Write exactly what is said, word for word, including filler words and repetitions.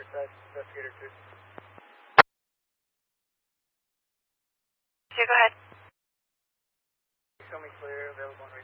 side, investigator two. Okay, go ahead. Show me clear, available on